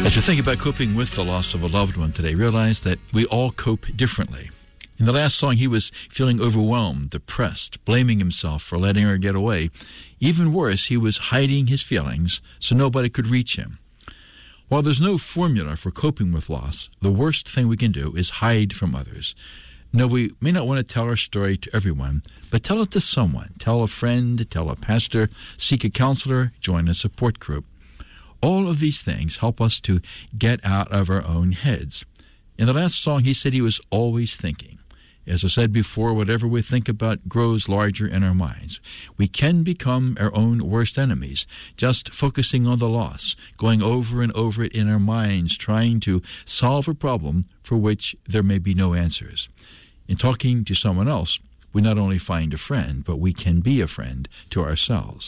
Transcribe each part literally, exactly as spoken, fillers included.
As you think about coping with the loss of a loved one today, realize that we all cope differently. In the last song, he was feeling overwhelmed, depressed, blaming himself for letting her get away. Even worse, he was hiding his feelings so nobody could reach him. While there's no formula for coping with loss, the worst thing we can do is hide from others. No, we may not want to tell our story to everyone, but tell it to someone. Tell a friend, tell a pastor, seek a counselor, join a support group. All of these things help us to get out of our own heads. In the last song, he said he was always thinking. As I said before, whatever we think about grows larger in our minds. We can become our own worst enemies, just focusing on the loss, going over and over it in our minds, trying to solve a problem for which there may be no answers. In talking to someone else, we not only find a friend, but we can be a friend to ourselves.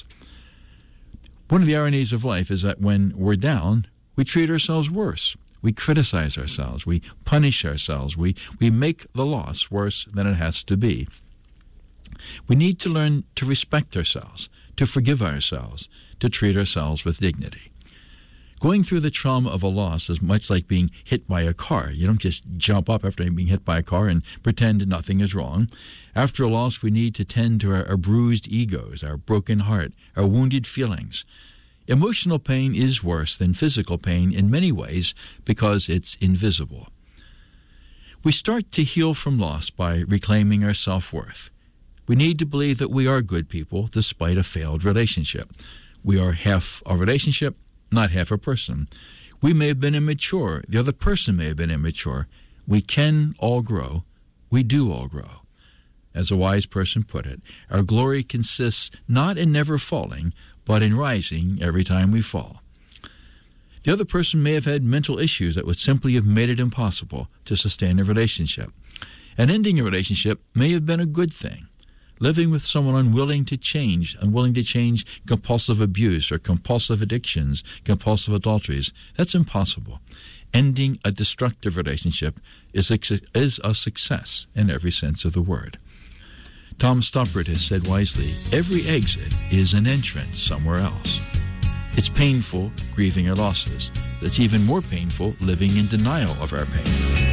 One of the ironies of life is that when we're down, we treat ourselves worse. We criticize ourselves. We punish ourselves. We, we make the loss worse than it has to be. We need to learn to respect ourselves, to forgive ourselves, to treat ourselves with dignity. Going through the trauma of a loss is much like being hit by a car. You don't just jump up after being hit by a car and pretend nothing is wrong. After a loss, we need to tend to our, our bruised egos, our broken heart, our wounded feelings. Emotional pain is worse than physical pain in many ways because it's invisible. We start to heal from loss by reclaiming our self-worth. We need to believe that we are good people despite a failed relationship. We are half a relationship, not half a person. We may have been immature. The other person may have been immature. We can all grow. We do all grow. As a wise person put it, our glory consists not in never falling, but in rising every time we fall. The other person may have had mental issues that would simply have made it impossible to sustain a relationship. And ending a relationship may have been a good thing. Living with someone unwilling to change, unwilling to change compulsive abuse or compulsive addictions, compulsive adulteries, that's impossible. Ending a destructive relationship is a, is a success in every sense of the word. Tom Stoppard has said wisely, every exit is an entrance somewhere else. It's painful grieving our losses. It's even more painful living in denial of our pain.